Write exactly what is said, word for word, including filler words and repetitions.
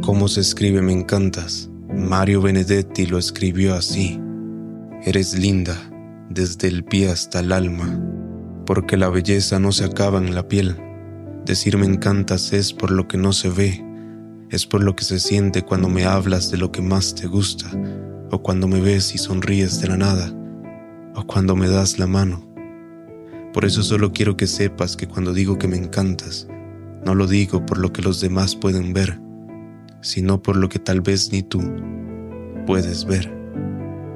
¿Cómo se escribe me encantas? Mario Benedetti lo escribió así. Eres linda, desde el pie hasta el alma, porque la belleza no se acaba en la piel. Decir me encantas es por lo que no se ve, es por lo que se siente cuando me hablas de lo que más te gusta, o cuando me ves y sonríes de la nada, o cuando me das la mano. Por eso solo quiero que sepas que cuando digo que me encantas, no lo digo por lo que los demás pueden ver, sino por lo que tal vez ni tú puedes ver.